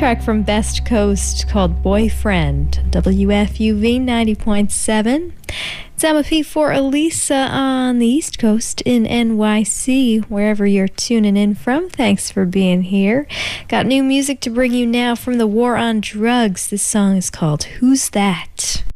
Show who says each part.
Speaker 1: track from Best Coast called Boyfriend, WFUV 90.7. It's Emma P for Elisa on the East Coast in NYC, wherever you're tuning in from. Thanks for being here. Got new music to bring you now from the War on Drugs. This song is called Who's That?